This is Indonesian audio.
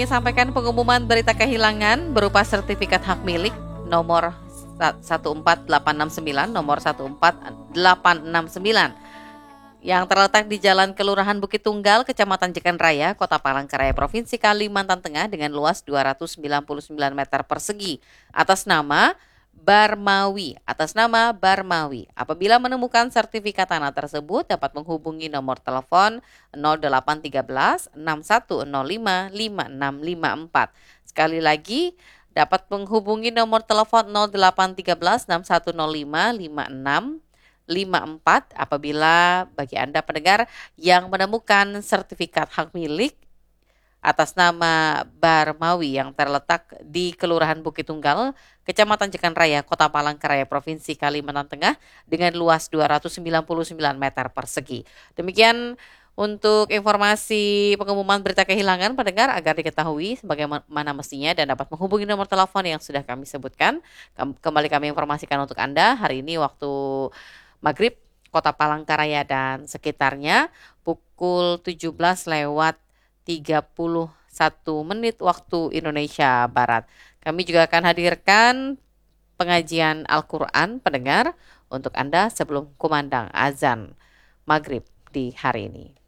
kami sampaikan pengumuman berita kehilangan berupa sertifikat hak milik nomor 14869 yang terletak di Jalan Kelurahan Bukit Tunggal, Kecamatan Jekan Raya, Kota Palangkaraya, Provinsi Kalimantan Tengah dengan luas 299 meter persegi atas nama Barmawi. Apabila menemukan sertifikat tanah tersebut dapat menghubungi nomor telepon 0813 6105 5654. Sekali lagi dapat menghubungi nomor telepon 0813 6105 5654 apabila bagi Anda pendengar yang menemukan sertifikat hak milik atas nama Barmawi yang terletak di Kelurahan Bukit Tunggal, Kecamatan Jekan Raya, Kota Palangkaraya, Provinsi Kalimantan Tengah dengan luas 299 meter persegi. Demikian untuk informasi pengumuman berita kehilangan pendengar agar diketahui sebagaimana mestinya dan dapat menghubungi nomor telepon yang sudah kami sebutkan. Kembali kami informasikan untuk Anda hari ini waktu Maghrib Kota Palangkaraya dan sekitarnya pukul 17:31 waktu Indonesia Barat. Kami juga akan hadirkan pengajian Al-Quran pendengar untuk Anda sebelum kumandang azan Maghrib di hari ini.